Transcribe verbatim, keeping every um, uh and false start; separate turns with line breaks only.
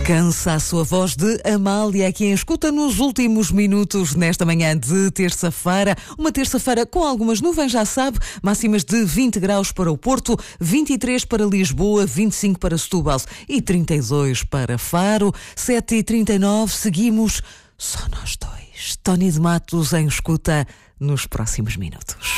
Cansa a sua voz de Amália, que escuta nos últimos minutos nesta manhã de terça-feira. Uma terça-feira com algumas nuvens, já sabe, máximas de vinte graus para o Porto, vinte e três para Lisboa, vinte e cinco para Setúbal e trinta e dois para Faro. sete e trinta e nove, seguimos só nós dois. Tony de Matos em escuta nos próximos minutos.